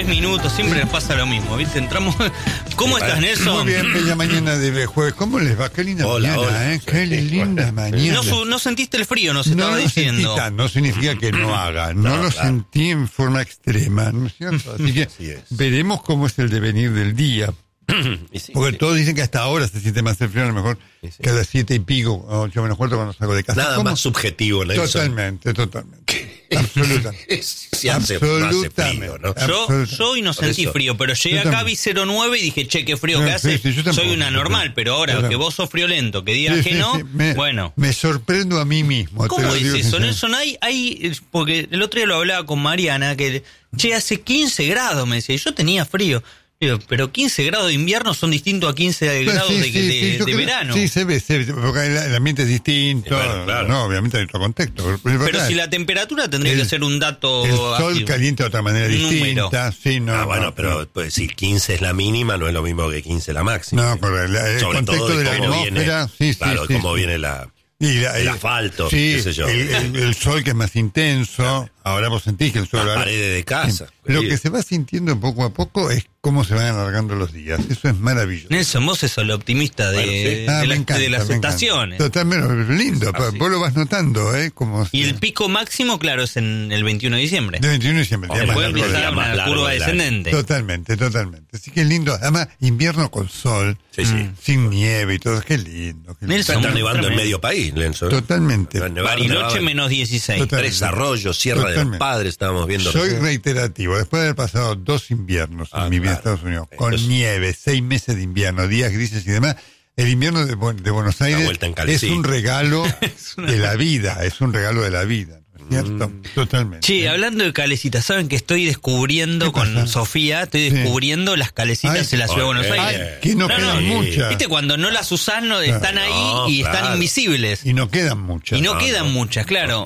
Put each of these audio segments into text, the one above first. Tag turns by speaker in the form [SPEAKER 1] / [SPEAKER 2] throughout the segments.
[SPEAKER 1] 3 minutos, siempre nos pasa lo mismo, ¿viste? Entramos... ¿Cómo estás, Nelson?
[SPEAKER 2] Muy bien, bella mañana de jueves. ¿Cómo les va? Qué linda mañana, ¿eh? Qué linda mañana.
[SPEAKER 1] No sentiste el frío, nos estaba diciendo.
[SPEAKER 2] No significa que no haga. No lo sentí en forma extrema, ¿no es cierto? Así que veremos cómo es el devenir del día. Porque todos dicen que hasta ahora se siente más el frío, a lo mejor que a las 7 y pico, 8 menos cuarto cuando salgo de casa.
[SPEAKER 3] Nada más subjetivo, Nelson.
[SPEAKER 2] Totalmente. Absolutamente.
[SPEAKER 3] Si hace frío, ¿no?
[SPEAKER 1] Yo hoy no sentí frío, pero llegué acá, vi 0,9 y dije, che, qué frío que hace. Soy una normal, pero ahora que vos sos friolento, que digas que no, bueno.
[SPEAKER 2] Me sorprendo a mí mismo.
[SPEAKER 1] ¿Cómo es eso, Nelson? Porque el otro día lo hablaba con Mariana, que, che, hace 15 grados, me decía, y yo tenía frío. Pero 15 grados de invierno son distintos a 15 grados de verano.
[SPEAKER 2] Sí, se ve, porque el ambiente es distinto. Claro. No, obviamente hay otro contexto.
[SPEAKER 1] Pero si la temperatura tendría que ser un dato...
[SPEAKER 2] El sol calienta de otra manera distinta. Sí,
[SPEAKER 3] pero pues, si 15 es la mínima, no es lo mismo que 15 la máxima.
[SPEAKER 2] No, pero el contexto de la atmósfera...
[SPEAKER 3] Claro, cómo viene el asfalto, qué sé yo.
[SPEAKER 2] El sol que es más intenso. Ahora vos sentís que el sol...
[SPEAKER 3] Las paredes de casa.
[SPEAKER 2] Lo que se va sintiendo poco a poco es cómo se van alargando los días. Eso es maravilloso.
[SPEAKER 1] Nelson, vos sos el optimista de las estaciones.
[SPEAKER 2] Totalmente lindo. Vos lo vas notando, ¿eh?
[SPEAKER 1] Y el pico máximo, claro, es en el 21 de diciembre.
[SPEAKER 2] El 21 de diciembre.
[SPEAKER 1] Después empieza una curva descendente.
[SPEAKER 2] Totalmente. Así que es lindo. Además, invierno con sol, sin nieve y todo. Qué lindo.
[SPEAKER 3] Está nevando en medio país, Nelson.
[SPEAKER 2] Totalmente.
[SPEAKER 1] Bariloche menos 16.
[SPEAKER 3] Tres Arroyos, Sierra de los Padres, estábamos viendo.
[SPEAKER 2] Soy reiterativo. Después de haber pasado 2 inviernos en mi vida en Estados Unidos, con nieve, 6 meses de invierno, días grises y demás, el invierno de Buenos Aires es un regalo de la vida, ¿no es cierto? Totalmente.
[SPEAKER 1] Sí, hablando de calecitas, ¿saben que estoy descubriendo con Sofía? Estoy descubriendo las calecitas en la ciudad de Buenos Aires.
[SPEAKER 2] Que no quedan muchas.
[SPEAKER 1] Viste, cuando no las usás, están ahí y están invisibles.
[SPEAKER 2] Y no quedan muchas.
[SPEAKER 1] Claro.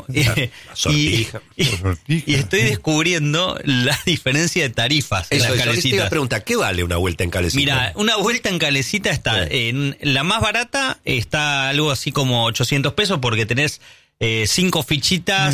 [SPEAKER 1] Y estoy descubriendo la diferencia de tarifas en las calecitas.
[SPEAKER 3] Yo te iba a preguntar, ¿qué vale una vuelta en calecita?
[SPEAKER 1] Mira, una vuelta en calecita está, en la más barata está algo así como 800 pesos porque tenés 5 fichitas,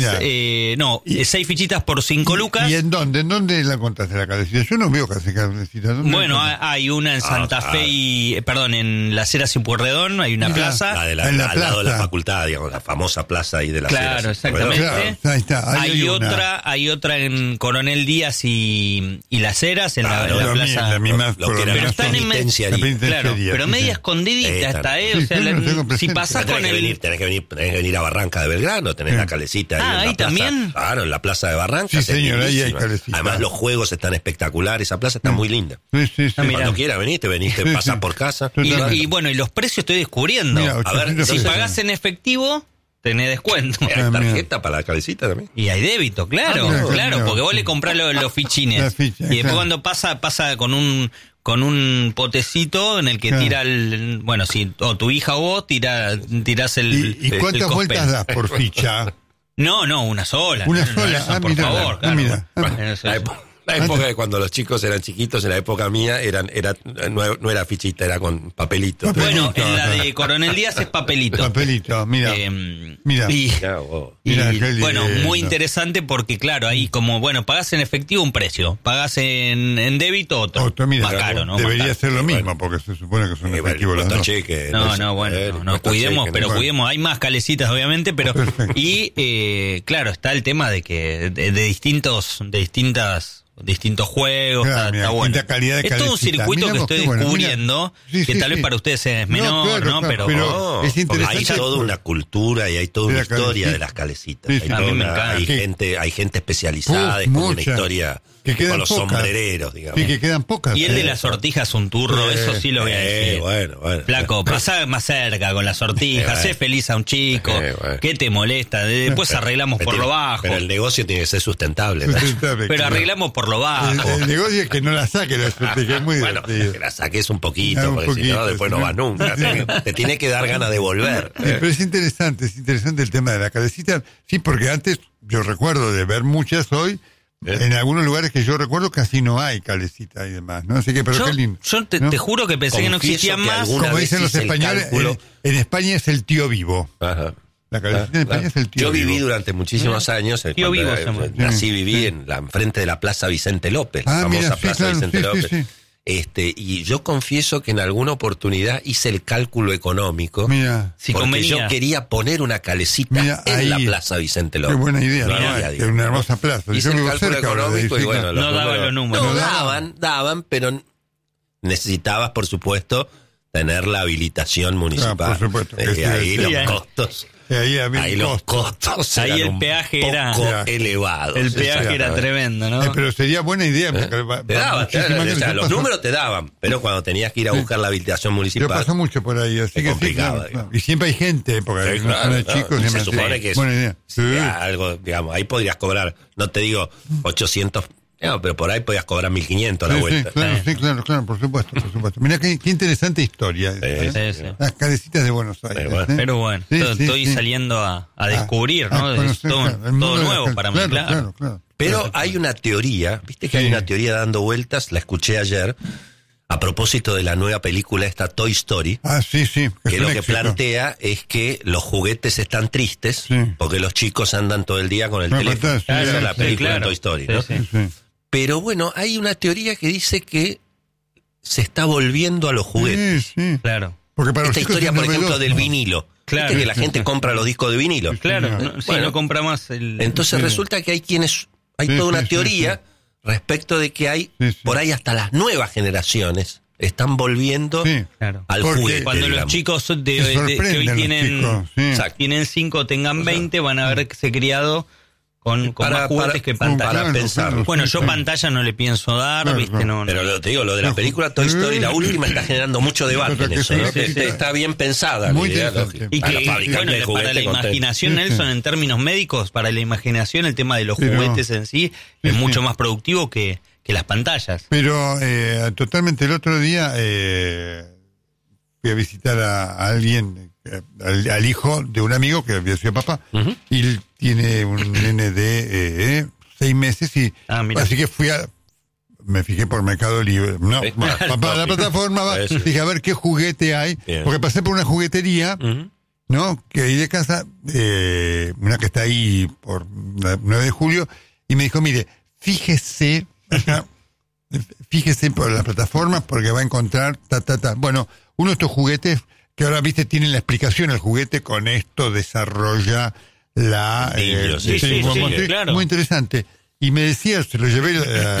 [SPEAKER 1] 6 fichitas por 5 lucas.
[SPEAKER 2] ¿Y en dónde? ¿En dónde la contaste la calecita? Yo no veo casi calecita.
[SPEAKER 1] Bueno, hay una en Santa Fe en Las Heras y Pueyrredón, hay una plaza.
[SPEAKER 3] Al lado de la facultad, digamos, la famosa plaza ahí de Las Heras.
[SPEAKER 1] Claro, exactamente.
[SPEAKER 2] Ahí está.
[SPEAKER 1] Hay otra en Coronel Díaz y Las Heras, en la plaza.
[SPEAKER 2] La misma,
[SPEAKER 1] pero están en
[SPEAKER 2] claro,
[SPEAKER 1] pero media escondidita está, o sea, si pasás con
[SPEAKER 3] tenés que venir a Barranca de Belgrano, tenés la calecita
[SPEAKER 1] ahí también.
[SPEAKER 3] Claro, en la plaza de Barranca.
[SPEAKER 2] Sí, señor, ahí hay calecita.
[SPEAKER 3] Además, los juegos están espectaculares, esa plaza está muy linda.
[SPEAKER 2] Sí.
[SPEAKER 3] Cuando quieras venite, pasás por casa.
[SPEAKER 1] Y bueno, y los precios estoy descubriendo.
[SPEAKER 2] Mira,
[SPEAKER 1] a ver, si pagás en efectivo, tenés descuento.
[SPEAKER 3] Hay tarjeta para la calecita también.
[SPEAKER 1] Y hay débito, claro, porque vos le comprás los fichines. Y después cuando pasa con un potecito en el que tira o tu hija o vos tirás el...
[SPEAKER 2] ¿Y cuántas vueltas das por ficha?
[SPEAKER 1] No, una sola.
[SPEAKER 2] Una sola,
[SPEAKER 1] por favor.
[SPEAKER 3] La época de cuando los chicos eran chiquitos, en la época mía, no era fichita, era con papelito.
[SPEAKER 1] Bueno, en la de Coronel Díaz es papelito.
[SPEAKER 2] Mira.
[SPEAKER 1] Bueno, muy interesante porque, claro, ahí como, pagás en efectivo un precio, pagás en débito otro.
[SPEAKER 2] Mira,
[SPEAKER 1] más caro, ¿no?
[SPEAKER 2] Debería ser lo mismo, porque se supone que son efectivos los dos.
[SPEAKER 1] Cuidemos. Hay más calecitas, obviamente, pero... claro, está el tema de que de distintos juegos, está bueno.
[SPEAKER 2] Es
[SPEAKER 1] todo un circuito que estoy descubriendo, que tal vez para ustedes es menor, ¿no? Pero
[SPEAKER 2] es interesante.
[SPEAKER 3] Hay toda una cultura y hay toda una historia de las calecitas. Hay gente especializada con una historia con los sombrereros, digamos.
[SPEAKER 2] Sí, que quedan pocas.
[SPEAKER 1] Y el de la sortija es un turro, eso sí lo voy a decir.
[SPEAKER 3] Bueno.
[SPEAKER 1] Flaco, pasá más cerca con la sortija, sé feliz a un chico, ¿qué te molesta? Después arreglamos por lo bajo.
[SPEAKER 3] Pero el negocio tiene que ser sustentable.
[SPEAKER 1] Pero arreglamos por lo bajo.
[SPEAKER 2] El negocio es que no la saque la sortija, es muy divertido.
[SPEAKER 3] Que la saques un poquito, porque si no, después no va nunca. Te tiene que dar ganas de volver.
[SPEAKER 2] Pero es interesante el tema de la calecita. Sí, porque antes, yo recuerdo de ver muchas hoy, en algunos lugares que yo recuerdo casi no hay calecita y demás, ¿no? Así que, pero qué lindo.
[SPEAKER 1] Yo te juro que pensé que no existían más.
[SPEAKER 2] Como dicen los españoles, en España es el tío vivo.
[SPEAKER 3] Ajá.
[SPEAKER 2] La calecita de España es el tío
[SPEAKER 3] Yo viví
[SPEAKER 2] vivo.
[SPEAKER 3] durante muchísimos años, nací, viví enfrente de la Plaza Vicente López, famosa Plaza Vicente López. Sí. Y yo confieso que en alguna oportunidad hice el cálculo económico, porque yo quería poner una calecita en la Plaza Vicente López.
[SPEAKER 2] Qué buena idea, es una hermosa plaza.
[SPEAKER 3] Hice el cálculo económico y bueno,
[SPEAKER 1] no daban los números.
[SPEAKER 3] No daban, pero necesitabas, por supuesto, tener la habilitación municipal.
[SPEAKER 2] Por supuesto.
[SPEAKER 3] Ahí los costos. Ahí los costos.
[SPEAKER 1] Ahí el peaje era
[SPEAKER 3] elevado.
[SPEAKER 1] El peaje era tremendo, ¿no?
[SPEAKER 2] Pero sería buena idea.
[SPEAKER 3] Te daban, los números te daban, pero cuando tenías que ir a buscar la habilitación municipal.
[SPEAKER 2] Yo paso mucho por ahí, así que
[SPEAKER 3] complicado.
[SPEAKER 2] Y siempre hay gente, porque hay unos chicos.
[SPEAKER 3] Se supone que buena idea. Algo, digamos, ahí podrías cobrar, no te digo 800. No, pero por ahí podías cobrar 1.500 la vuelta.
[SPEAKER 2] Claro, por supuesto. Mirá qué interesante historia. Las calecitas de Buenos Aires.
[SPEAKER 1] Pero bueno, estoy saliendo a descubrir, ¿no? Es todo nuevo para mí, claro.
[SPEAKER 3] Pero hay una teoría, viste que hay una teoría dando vueltas, la escuché ayer, a propósito de la nueva película esta Toy Story. Que lo que plantea es que los juguetes están tristes porque los chicos andan todo el día con el teléfono. Esa es la película de Toy Story, ¿no? Pero bueno, hay una teoría que dice que se está volviendo a los juguetes.
[SPEAKER 1] Claro.
[SPEAKER 2] Porque para
[SPEAKER 3] esta historia, por ejemplo, del vinilo. Claro. Viste que la gente compra los discos de vinilo.
[SPEAKER 1] Claro, no compra más el...
[SPEAKER 3] Entonces resulta que hay toda una teoría respecto de que hay, por ahí hasta las nuevas generaciones están volviendo al juguete.
[SPEAKER 1] Cuando los chicos que hoy tienen 5 tengan 20, van a haberse criado con más juguetes que pantalla.
[SPEAKER 3] Para pensar.
[SPEAKER 1] Bueno, yo pantalla no le pienso dar, ¿viste? No.
[SPEAKER 3] Pero te digo, lo de la película Toy Story, la última, está generando mucho debate en eso, ¿no? Está bien pensada.
[SPEAKER 2] Muy
[SPEAKER 1] y que, para la imaginación, Nelson, en términos médicos, para la imaginación, el tema de los juguetes en sí es mucho más productivo que las pantallas.
[SPEAKER 2] Pero totalmente, el otro día fui a visitar a alguien, al hijo de un amigo que había sido papá, y él tiene un nene de 6 meses, y así que me fijé por Mercado Libre, para la plataforma, dije a ver qué juguete hay, porque pasé por una juguetería, ¿no? Que hay de casa, una que está ahí por 9 de julio, y me dijo, mire, fíjese por la plataforma porque va a encontrar Bueno, uno de estos juguetes que ahora, viste, tienen la explicación, el juguete con esto desarrolla la...
[SPEAKER 1] claro.
[SPEAKER 2] Muy interesante. Y me decía, se lo llevé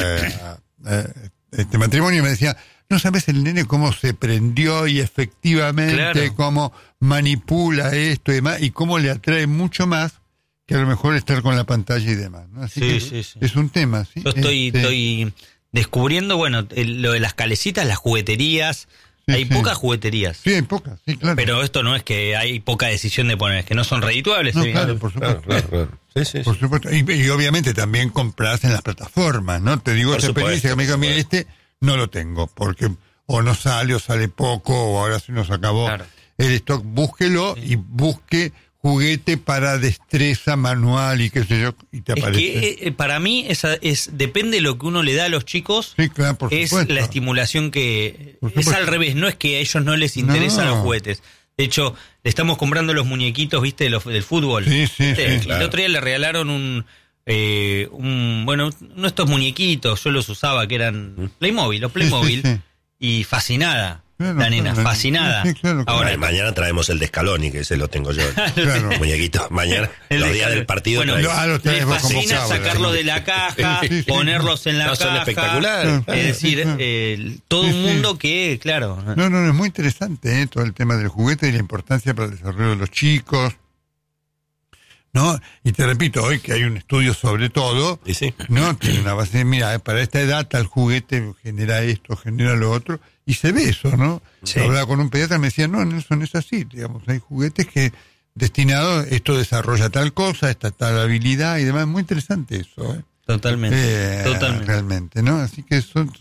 [SPEAKER 2] este matrimonio, y me decía, no sabes el nene cómo se prendió y efectivamente cómo manipula esto y demás, y cómo le atrae mucho más que a lo mejor estar con la pantalla y demás, ¿no? Así que es un tema, ¿sí?
[SPEAKER 1] Yo estoy descubriendo, bueno, lo de las calecitas, las jugueterías. Hay pocas jugueterías.
[SPEAKER 2] Sí, hay pocas, sí, claro.
[SPEAKER 1] Pero esto no es que hay poca decisión de poner, es que no son redituables.
[SPEAKER 2] No, claro, por supuesto. Claro. Sí. Por supuesto. Y obviamente también compras en las plataformas, ¿no? Te digo esa experiencia que me dijo, mira, este no lo tengo, porque o no sale, o sale poco, o ahora se nos acabó el stock. Búsquelo y busque juguete para destreza manual y qué sé yo, y te aparece.
[SPEAKER 1] Es que para mí depende de lo que uno le da a los chicos,
[SPEAKER 2] claro, por
[SPEAKER 1] es
[SPEAKER 2] supuesto.
[SPEAKER 1] La estimulación que... Es al revés, no es que a ellos no les interesan los juguetes. De hecho, le estamos comprando los muñequitos, ¿viste? Del fútbol.
[SPEAKER 2] Sí,
[SPEAKER 1] El otro día le regalaron uno de estos muñequitos, yo los usaba, que eran los Playmobil, y fascinada. La nena, fascinada.
[SPEAKER 3] Ahora, mañana traemos el de Scaloni, que ese lo tengo yo. Muñequito. Mañana, los días del partido.
[SPEAKER 1] Bueno, le fascina sacarlo de la caja, ponerlos en la caja.
[SPEAKER 3] Son espectaculares.
[SPEAKER 1] Es decir, todo un mundo que, claro.
[SPEAKER 2] No, es muy interesante, todo el tema del juguete y la importancia para el desarrollo de los chicos. ¿No? Y te repito, hoy que hay un estudio sobre todo, ¿no? Tiene una base de, mira, para esta edad tal juguete genera esto, genera lo otro, y se ve eso, ¿no? Hablaba con un pediatra y me decía, no, Nelson, es así, digamos, hay juguetes que destinados, esto desarrolla tal cosa, esta tal habilidad y demás, muy interesante eso,
[SPEAKER 1] Totalmente.
[SPEAKER 2] Realmente, ¿no? Así que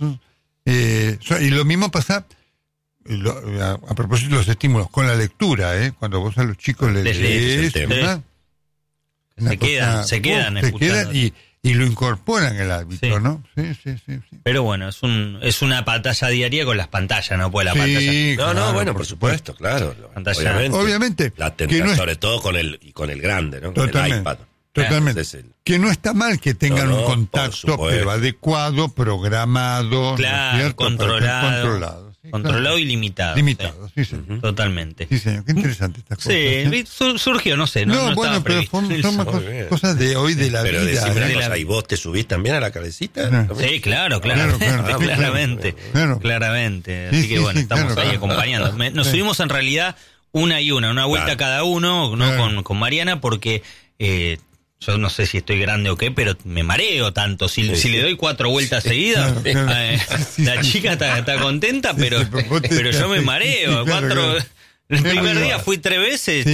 [SPEAKER 2] y lo mismo pasa, a propósito de los estímulos, con la lectura, cuando vos a los chicos les lees, ¿verdad?
[SPEAKER 1] Se quedan escuchando.
[SPEAKER 2] Y y lo incorporan el árbitro, ¿no? Sí.
[SPEAKER 1] Pero bueno, es una batalla diaria con las pantallas, ¿no? Pues la pantalla.
[SPEAKER 3] Claro, bueno, por supuesto, claro.
[SPEAKER 2] Obviamente.
[SPEAKER 3] Sobre todo con el grande, ¿no? Con el iPad.
[SPEAKER 2] Totalmente. Que no está mal que tengan un contacto, pero adecuado, programado,
[SPEAKER 1] claro,
[SPEAKER 2] ¿no?
[SPEAKER 1] Controlado. Controlado y limitado.
[SPEAKER 2] Limitado, sí, señor.
[SPEAKER 1] Totalmente.
[SPEAKER 2] Sí, señor. Qué interesante estas cosas.
[SPEAKER 1] Sí, surgió, no sé. No
[SPEAKER 2] bueno, pero son cosas de hoy, de la vida.
[SPEAKER 3] Pero decime una cosa, ¿y vos te subís también a la cabecita?
[SPEAKER 1] Sí, claro. Claramente. Así que bueno, estamos ahí acompañando. Nos subimos en realidad una vuelta cada uno, ¿no? Con Mariana, porque yo no sé si estoy grande o qué, pero me mareo tanto. Si le doy 4 vueltas seguidas, la chica está contenta, pero yo me mareo. El primer día fui 3 veces.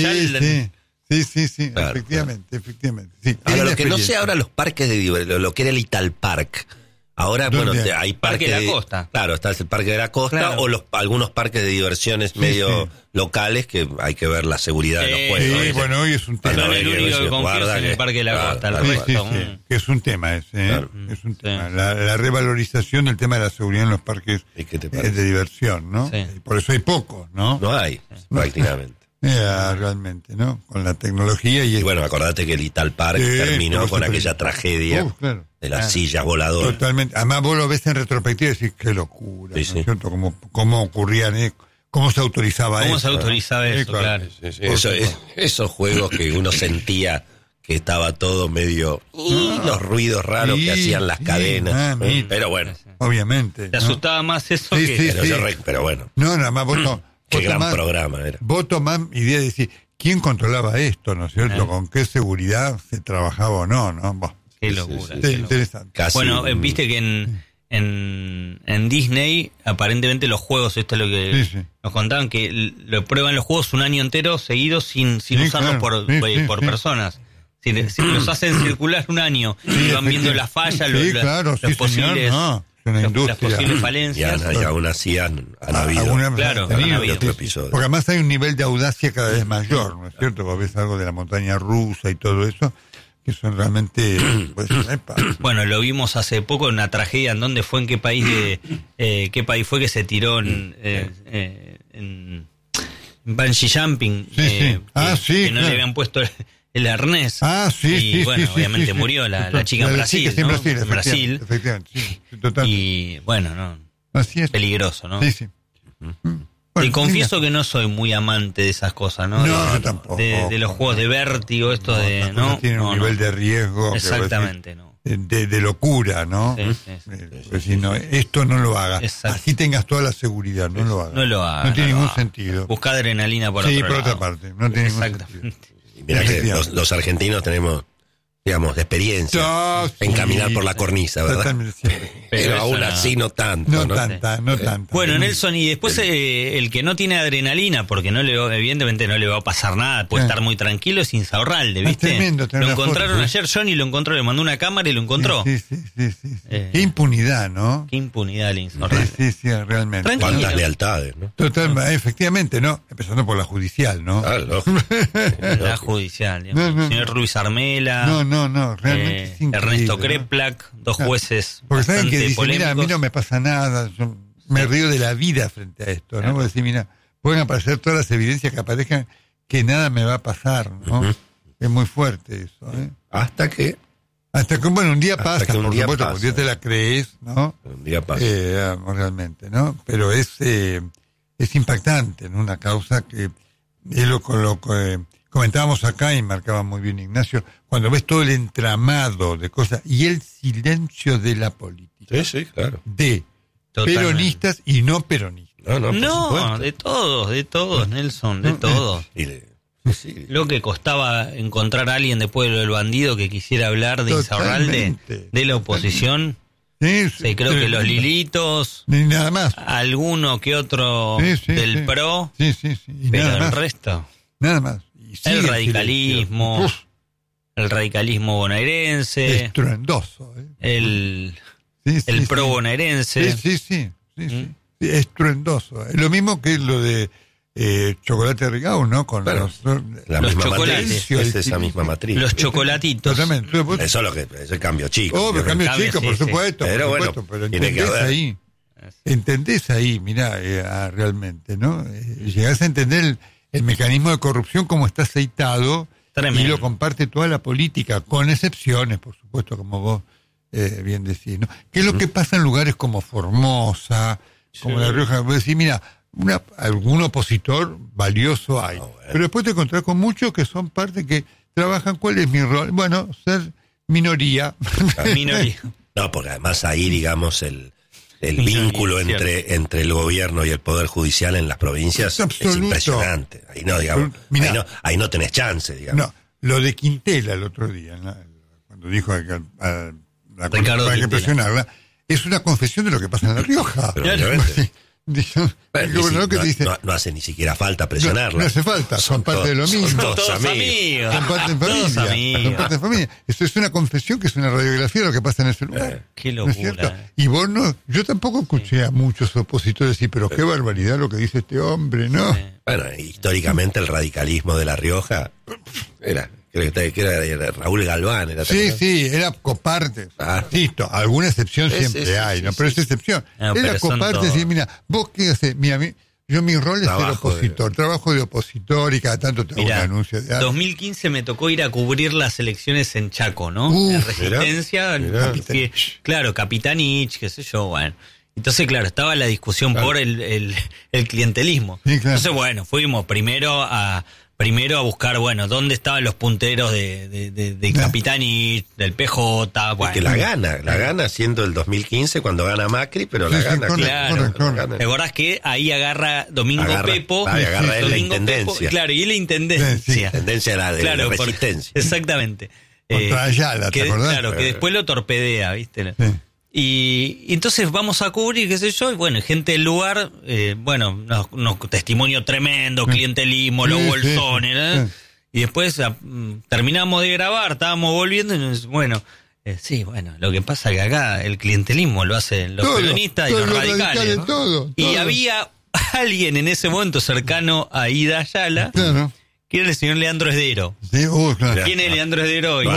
[SPEAKER 2] Sí, claro, efectivamente. Sí,
[SPEAKER 3] ahora, lo que no sé ahora, los parques de diversión, lo que era el Ital Park. Ahora, bueno, hay
[SPEAKER 1] parque de la costa.
[SPEAKER 3] Claro, está el Parque de la Costa, claro. O algunos parques de diversiones medio locales que hay que ver la seguridad de los juegos.
[SPEAKER 2] Sí, bueno, hoy es un tema.
[SPEAKER 1] Yo el único que confío es en el Parque de la Costa. El resto,
[SPEAKER 2] que es un tema ese, claro. Es un tema. La revalorización del tema de la seguridad en los parques de diversión, ¿no? Sí. Por eso hay pocos, ¿no?
[SPEAKER 3] No hay, prácticamente.
[SPEAKER 2] Realmente, ¿no? Con la tecnología y
[SPEAKER 3] bueno, acordate que el Ital Park terminó con aquella tragedia de las sillas voladoras.
[SPEAKER 2] Totalmente. Además vos lo ves en retrospectiva y decís, qué locura, ¿no es cierto? ¿Cómo ocurrían, cómo se autorizaba eso?
[SPEAKER 1] ¿Cómo se autorizaba eso? Claro.
[SPEAKER 3] Sí. Esos juegos que uno sentía que estaba todo medio... los ruidos raros que hacían las cadenas. Pero bueno.
[SPEAKER 2] Obviamente.
[SPEAKER 1] Te asustaba más eso que...
[SPEAKER 3] Pero bueno.
[SPEAKER 2] No, nada más vos no.
[SPEAKER 3] Qué gran programa era.
[SPEAKER 2] Vos tomás idea de decir, ¿quién controlaba esto, no es cierto? ¿Con qué seguridad se trabajaba o no?
[SPEAKER 1] Qué locura.
[SPEAKER 2] Interesante.
[SPEAKER 3] Casi
[SPEAKER 1] bueno, viste que en Disney, aparentemente los juegos, esto es lo que nos contaban, que lo prueban los juegos un año entero seguidos sin usarlos por personas. Si los hacen circular un año y van viendo las fallas, los posibles... las posibles falencias.
[SPEAKER 3] Y aún así han habido.
[SPEAKER 1] Han habido
[SPEAKER 2] otro episodio. Porque además hay un nivel de audacia cada vez mayor, ¿no es cierto? Vos ves algo de la montaña rusa y todo eso, que son realmente...
[SPEAKER 1] Bueno, lo vimos hace poco en una tragedia, ¿en dónde fue? ¿En qué país fue que se tiró en bungee jumping?
[SPEAKER 2] Que
[SPEAKER 1] no le habían puesto el arnés.
[SPEAKER 2] Y
[SPEAKER 1] bueno, obviamente murió la chica en Brasil, ¿no?
[SPEAKER 2] En Brasil. Efectivamente, totalmente.
[SPEAKER 1] Y bueno, no.
[SPEAKER 2] Así es.
[SPEAKER 1] Peligroso, ¿no?
[SPEAKER 2] Sí.
[SPEAKER 1] Te confieso que no soy muy amante de esas cosas, ¿no?
[SPEAKER 2] Yo tampoco.
[SPEAKER 1] De los juegos de vértigo,
[SPEAKER 2] tienen un nivel de riesgo.
[SPEAKER 1] Exactamente,
[SPEAKER 2] de locura, ¿no? Si no, esto no lo hagas.
[SPEAKER 1] Exacto.
[SPEAKER 2] Así tengas toda la seguridad, no lo hagas.
[SPEAKER 1] No
[SPEAKER 2] tiene ningún sentido.
[SPEAKER 1] Busca adrenalina por
[SPEAKER 2] otra parte. No tiene ningún sentido.
[SPEAKER 3] Mira que los argentinos tenemos, digamos, de experiencia en caminar por la cornisa, ¿verdad? Pero aún así no tanto.
[SPEAKER 2] No tanta.
[SPEAKER 1] Bueno, Nelson, y después el que no tiene adrenalina, porque evidentemente no le va a pasar nada, puede estar muy tranquilo, es Insaurralde, ¿viste?
[SPEAKER 2] Tremendo,
[SPEAKER 1] lo encontraron ayer, Johnny lo encontró, le mandó una cámara y lo encontró.
[SPEAKER 2] Sí. Qué impunidad, ¿no?
[SPEAKER 1] Qué impunidad el Insaurralde.
[SPEAKER 2] Sí, realmente.
[SPEAKER 3] Cuántas lealtades, ¿no?
[SPEAKER 2] Totalmente, efectivamente, ¿no? Empezando por la judicial, ¿no?
[SPEAKER 1] La judicial, señor Luis Armela.
[SPEAKER 2] No, realmente es increíble,
[SPEAKER 1] Ernesto Kreplak, 2 jueces.
[SPEAKER 2] Porque saben que dice,
[SPEAKER 1] polémicos.
[SPEAKER 2] Mira, a mí no me pasa nada, yo me río de la vida frente a esto, ¿no? Porque decir, mira, pueden aparecer todas las evidencias que aparezcan que nada me va a pasar, ¿no? Es muy fuerte eso, ¿eh?
[SPEAKER 3] Hasta que
[SPEAKER 2] bueno, un día pasa, por supuesto, porque ya te la crees, ¿no?
[SPEAKER 3] Un día pasa.
[SPEAKER 2] Realmente, ¿no? Pero es impactante, ¿no? Una causa que es lo que comentábamos acá y marcaba muy bien Ignacio, cuando ves todo el entramado de cosas y el silencio de la política.
[SPEAKER 3] Sí, claro.
[SPEAKER 2] De peronistas y no peronistas.
[SPEAKER 1] No, de todos, Nelson, de todos. Lo que costaba encontrar a alguien de Pueblo del Bandido que quisiera hablar de Insaurralde, de la oposición. Creo que los Lilitos,
[SPEAKER 2] ni nada más.
[SPEAKER 1] Alguno que otro del PRO, pero el resto.
[SPEAKER 2] Nada más.
[SPEAKER 1] El radicalismo bonaerense.
[SPEAKER 2] Estruendoso.
[SPEAKER 1] El pro bonaerense.
[SPEAKER 2] Sí. Estruendoso. Es lo mismo que lo de chocolate Rigau, ¿no? Con
[SPEAKER 3] la
[SPEAKER 1] los
[SPEAKER 3] misma
[SPEAKER 1] chocolates.
[SPEAKER 3] Matriz, es esa misma matriz.
[SPEAKER 1] Los chocolatitos.
[SPEAKER 2] Totalmente.
[SPEAKER 3] Eso es el cambio chico.
[SPEAKER 2] El cambio chico, por supuesto.
[SPEAKER 3] Pero
[SPEAKER 2] por supuesto, pero entendés ahí, mirá, realmente, ¿no? Llegás a entender el mecanismo de corrupción como está aceitado. Tremendo. Y lo comparte toda la política, con excepciones, por supuesto, como vos bien decís, ¿no? ¿Qué es lo que pasa en lugares como Formosa, como La Rioja? Vos decís, mira, algún opositor valioso hay, pero después te encontrás con muchos que son parte que trabajan. ¿Cuál es mi rol? Bueno, ser minoría.
[SPEAKER 3] No, porque además ahí, digamos, el vínculo entre el gobierno y el poder judicial en las provincias es impresionante. Ahí no, digamos, ahí no tenés chance, digamos. No,
[SPEAKER 2] lo de Quintela el otro día, ¿no? Cuando dijo a la
[SPEAKER 1] Ricardo
[SPEAKER 2] hay que presionarla, es una confesión de lo que pasa en La Rioja.
[SPEAKER 3] No hace ni siquiera falta presionarla.
[SPEAKER 2] No hace falta, son parte de lo mismo.
[SPEAKER 3] Son todos amigos.
[SPEAKER 2] Son parte de familia. Eso es una confesión, que es una radiografía de lo que pasa en ese lugar.
[SPEAKER 1] Qué locura.
[SPEAKER 2] ¿No es cierto? Y vos yo tampoco escuché a muchos opositores decir, pero qué barbaridad lo que dice este hombre, ¿no?
[SPEAKER 3] Bueno, históricamente el radicalismo de La Rioja creo que era Raúl Galván.
[SPEAKER 2] Sí, era coparte. Insisto, alguna excepción siempre hay, ¿no? Pero es excepción. Era coparte, decir, mira, vos qué haces, mi rol es ser opositor, trabajo de opositor y cada tanto te hago un anuncio. En
[SPEAKER 1] 2015 me tocó ir a cubrir las elecciones en Chaco, ¿no? En Resistencia, claro, Capitanich, qué sé yo, bueno. Entonces, claro, estaba la discusión por el clientelismo. Sí, claro. Entonces, bueno, fuimos primero a buscar, dónde estaban los punteros de Capitanich, del PJ. Bueno.
[SPEAKER 3] Que la gana siendo el 2015 cuando gana Macri, pero la gana.
[SPEAKER 1] Claro. ¿Te acordás que ahí agarra Domingo Pepo?
[SPEAKER 3] Agarra él la intendencia.
[SPEAKER 1] Pepo, claro, y la intendencia.
[SPEAKER 3] La intendencia era de la Resistencia.
[SPEAKER 1] Exactamente.
[SPEAKER 2] Contra Ayala, ¿te acordás?
[SPEAKER 1] Claro, que después lo torpedea, ¿viste? Sí. Y entonces vamos a cubrir, qué sé yo, y gente del lugar, testimonio tremendo, clientelismo, los bolsones, y después terminamos de grabar, estábamos volviendo, y lo que pasa es que acá el clientelismo lo hacen los peronistas y los radicales, ¿no?
[SPEAKER 2] todo.
[SPEAKER 1] Y había alguien en ese momento cercano a Ida Ayala, que era el señor Leandro Esdero.
[SPEAKER 2] Sí, claro.
[SPEAKER 1] ¿Quién es Leandro Esdero hoy?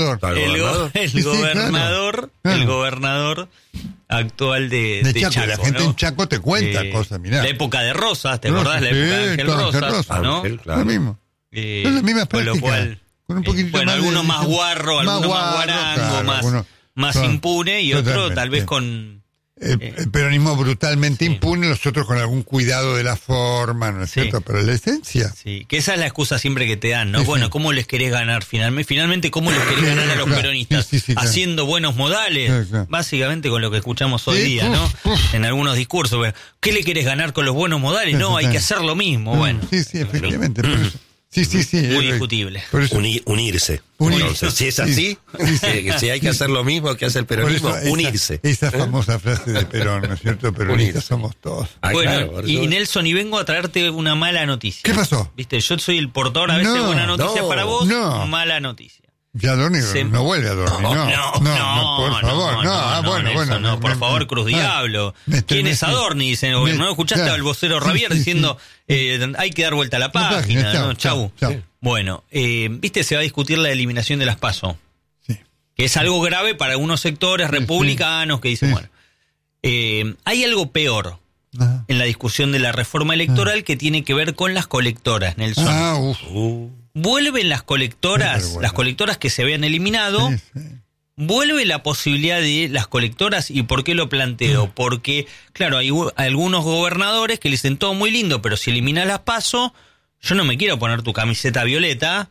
[SPEAKER 1] El gobernador actual de Chaco.
[SPEAKER 2] La gente en Chaco te cuenta cosas, mirá.
[SPEAKER 1] La época de Rosas, ¿te acordás? La época de Ángel Rosas, ¿no?
[SPEAKER 3] Ángel, claro.
[SPEAKER 2] Lo mismo. Son las mismas prácticas.
[SPEAKER 1] Con lo cual,
[SPEAKER 2] con un poquito más
[SPEAKER 1] algunos más guarro, algunos más guarango, más impune, y otro tal vez con...
[SPEAKER 2] El peronismo brutalmente impune, los otros con algún cuidado de la forma, ¿no es cierto? Pero la esencia.
[SPEAKER 1] Sí, que esa es la excusa siempre que te dan, ¿no? ¿Cómo les querés ganar finalmente? ¿Cómo les querés ganar a los peronistas? Haciendo buenos modales, básicamente con lo que escuchamos hoy día, ¿no? En algunos discursos. ¿Qué le querés ganar con los buenos modales? No, hay que hacer lo mismo,
[SPEAKER 2] Sí, efectivamente. Sí.
[SPEAKER 1] Muy discutible.
[SPEAKER 3] Unirse. Entonces, si es así, si hay que hacer lo mismo que hace el peronismo, unirse.
[SPEAKER 2] Esa famosa frase de Perón, ¿no es cierto? Peronistas somos todos.
[SPEAKER 1] Y Nelson, y vengo a traerte una mala noticia.
[SPEAKER 2] ¿Qué pasó?
[SPEAKER 1] Viste, yo soy el portador a veces buena noticia para vos, mala noticia.
[SPEAKER 2] Ya dormir, no vuelve a dormir, no, por favor,
[SPEAKER 1] no, por favor, Cruz Diablo. ¿Quién es Adorni? Dicen, ¿no escuchaste al vocero Rabier diciendo hay que dar vuelta a la página? Chau. Bueno, viste, se va a discutir la eliminación de las PASO, que es algo grave para algunos sectores republicanos que dicen, hay algo peor en la discusión de la reforma electoral que tiene que ver con las colectoras, Nelson. Vuelven las colectoras que se habían eliminado, vuelve la posibilidad de las colectoras. ¿Y por qué lo planteo? Porque, claro, hay algunos gobernadores que le dicen todo muy lindo, pero si eliminas las PASO, yo no me quiero poner tu camiseta violeta,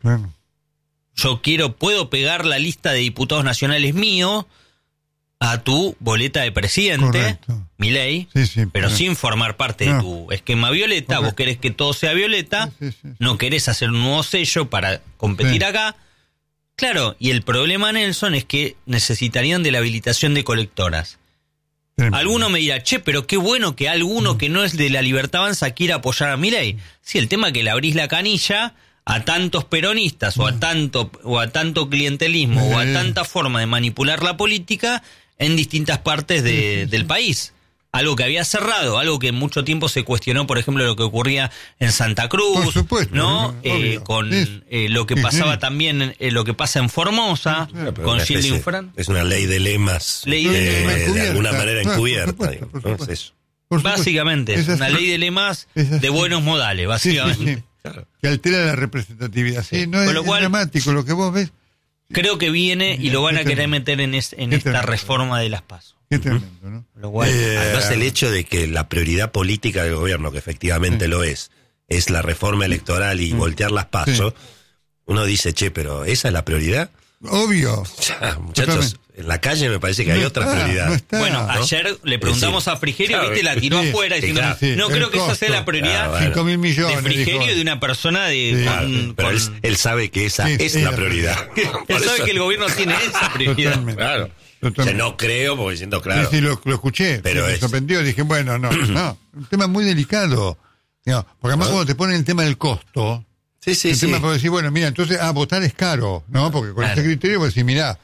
[SPEAKER 1] puedo pegar la lista de diputados nacionales mío a tu boleta de presidente, Milei, pero sin formar parte de tu esquema violeta. Vos querés que todo sea violeta, no querés hacer un nuevo sello para competir acá. Claro, y el problema, Nelson, es que necesitarían de la habilitación de colectoras. Alguno me dirá, pero qué bueno que alguno que no es de la Libertad Avanza quiera apoyar a Milei. Sí, el tema es que le abrís la canilla a tantos peronistas o a tanto clientelismo o a tanta forma de manipular la política en distintas partes del país. algo que había cerrado, algo que mucho tiempo se cuestionó, por ejemplo, lo que ocurría en Santa Cruz,
[SPEAKER 2] por supuesto,
[SPEAKER 1] ¿no? Con lo que pasaba también, lo que pasa en Formosa, con Gilles Fran.
[SPEAKER 3] Es una ley de lemas, de alguna manera encubierta.
[SPEAKER 1] Básicamente, es una ley de lemas de buenos modales, básicamente.
[SPEAKER 2] Claro. Que altera la representatividad. Sí, no es, lo cual, es dramático lo que vos ves.
[SPEAKER 1] Creo que viene y lo van a querer meter en esta reforma de las PASO.
[SPEAKER 2] Qué tremendo, ¿no?
[SPEAKER 3] Lo cual, además el hecho de que la prioridad política del gobierno, que efectivamente lo es la reforma electoral y voltear las PASO, uno dice, pero ¿esa es la prioridad?
[SPEAKER 2] Obvio.
[SPEAKER 3] Ya, muchachos, en la calle me parece que hay otras prioridades.
[SPEAKER 1] Bueno, ayer le preguntamos a Frigerio, la tiró afuera diciendo, no creo que esa sea la prioridad
[SPEAKER 2] 5.000 millones,
[SPEAKER 1] de Frigerio y de una persona
[SPEAKER 3] pero él sabe que esa es la prioridad.
[SPEAKER 1] Él sabe que el gobierno tiene esa prioridad.
[SPEAKER 3] Claro. O sea, no creo, porque siento claro.
[SPEAKER 2] Sí, lo escuché, pero me sorprendió, dije, bueno, no, un tema muy delicado. Porque además cuando te ponen el tema del costo, el tema puede decir, bueno, mira, entonces, votar es caro, ¿no? Porque con ese criterio puedes decir, mira,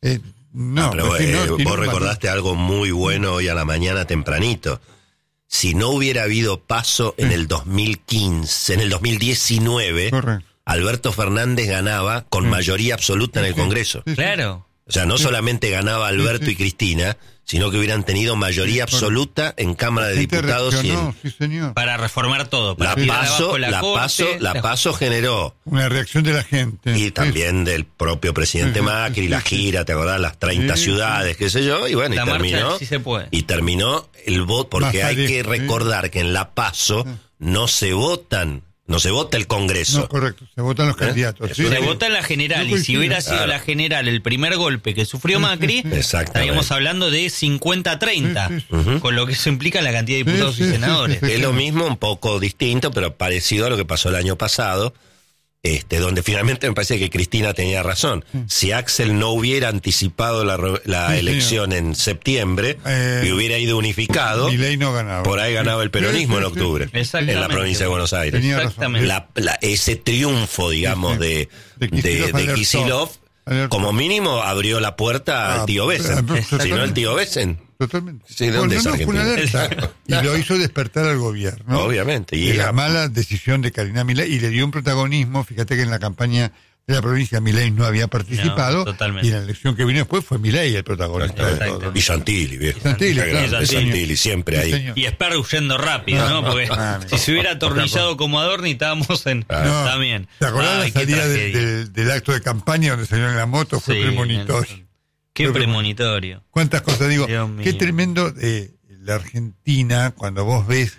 [SPEAKER 3] vos recordaste algo muy bueno hoy a la mañana tempranito. Si no hubiera habido PASO en el 2015, en el 2019, Alberto Fernández ganaba con mayoría absoluta en el Congreso.
[SPEAKER 1] Claro.
[SPEAKER 3] O sea, no solamente ganaba Alberto y Cristina, sino que hubieran tenido mayoría absoluta en Cámara de Diputados
[SPEAKER 1] para reformar todo. Para
[SPEAKER 3] la PASO generó
[SPEAKER 2] una reacción de la gente.
[SPEAKER 3] Y también del propio presidente Macri, la gira, ¿te acordás? Las 30 ciudades, qué sé yo, y bueno,
[SPEAKER 1] la
[SPEAKER 3] terminó.
[SPEAKER 1] Sí se puede.
[SPEAKER 3] Y terminó el voto, porque hay que recordar que en la PASO no se vota el Congreso.
[SPEAKER 2] No, correcto, se votan los candidatos.
[SPEAKER 1] Se vota en la general, y si hubiera sido la general el primer golpe que sufrió Macri, estaríamos hablando de 50-30, con lo que eso implica la cantidad de diputados y senadores.
[SPEAKER 3] Es lo mismo, un poco distinto, pero parecido a lo que pasó el año pasado, donde finalmente me parece que Cristina tenía razón. Si Axel no hubiera anticipado la elección en septiembre y hubiera ido unificado,
[SPEAKER 2] Milei no ganaba.
[SPEAKER 3] Por ahí ganaba el peronismo en octubre, en la provincia de Buenos Aires. Ese triunfo, digamos, de Kicillof, como mínimo abrió la puerta al tío Besen. Si no, el tío Besen.
[SPEAKER 2] Totalmente.
[SPEAKER 3] Sí, ¿dónde es Argentina?
[SPEAKER 2] Fue una alerta, y lo hizo despertar al gobierno.
[SPEAKER 3] Obviamente.
[SPEAKER 2] Y la mala decisión de Karina Milei, y le dio un protagonismo. Fíjate que en la campaña de la provincia Milei no había participado, y en la elección que vino después fue Milei el protagonista de todo.
[SPEAKER 3] Y Santilli, viejo.
[SPEAKER 2] Santilli
[SPEAKER 3] siempre ahí.
[SPEAKER 1] Y Sperry huyendo rápido, ¿no? Porque si se hubiera atornillado como Adorni, estábamos en... también.
[SPEAKER 2] ¿Te acordás la salida del acto de campaña donde salió en la moto? Fue premonitorio.
[SPEAKER 1] Qué premonitorio.
[SPEAKER 2] ¿Cuántas cosas? Digo, qué tremendo la Argentina, cuando vos ves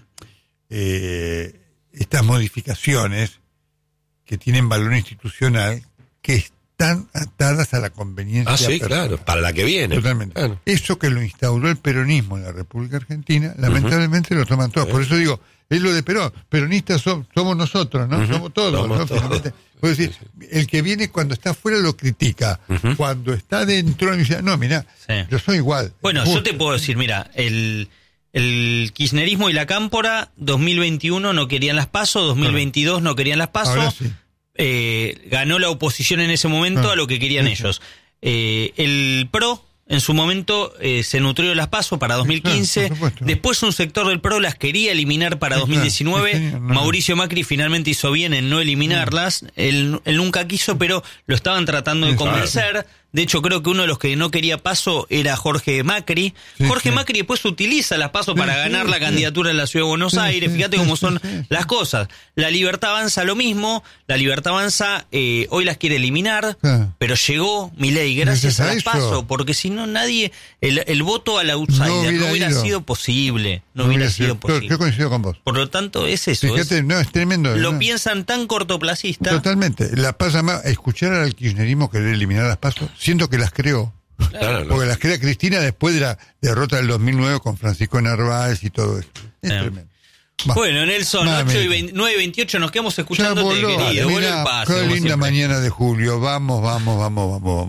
[SPEAKER 2] estas modificaciones que tienen valor institucional, que están atadas a la conveniencia.
[SPEAKER 3] Claro, para la que viene.
[SPEAKER 2] Totalmente.
[SPEAKER 3] Claro.
[SPEAKER 2] Eso que lo instauró el peronismo en la República Argentina, lamentablemente lo toman todos. Por eso digo, es lo de Perón. Peronistas somos nosotros, ¿no? Somos todos, ¿no? Finalmente. Es decir, el que viene cuando está afuera lo critica. Cuando está dentro dice, no, mirá, yo soy igual.
[SPEAKER 1] Bueno, yo te puedo decir, mira, el kirchnerismo y la cámpora 2021 no querían las PASO, 2022 no querían las PASO. Ganó la oposición en ese momento a lo que querían ellos. El PRO en su momento se nutrió de las PASO para 2015. Después un sector del PRO las quería eliminar para 2019. Mauricio Macri finalmente hizo bien en no eliminarlas. Él nunca quiso, pero lo estaban tratando de convencer. De hecho, creo que uno de los que no quería PASO era Jorge Macri. Jorge Macri después utiliza las PASO para ganar la candidatura en la Ciudad de Buenos Aires. Fíjate cómo son las cosas. La Libertad Avanza lo mismo. La Libertad Avanza hoy las quiere eliminar, pero llegó Milei gracias a las PASO, porque si no nadie, el voto al outsider no hubiera sido posible. No hubiera sido posible.
[SPEAKER 2] Yo coincido con vos.
[SPEAKER 1] Por lo tanto, es eso.
[SPEAKER 2] Fíjate, es tremendo.
[SPEAKER 1] Lo piensan tan cortoplacista.
[SPEAKER 2] Totalmente. La PASO, escuchar al kirchnerismo querer eliminar las PASO, siento que las creó.
[SPEAKER 3] Claro,
[SPEAKER 2] porque las crea Cristina después de la derrota del 2009 con Francisco Narváez y todo eso. Es tremendo.
[SPEAKER 1] Bueno, Nelson, 9:28 nos quedamos escuchándote, querido.
[SPEAKER 2] Qué linda mañana de julio. Vamos.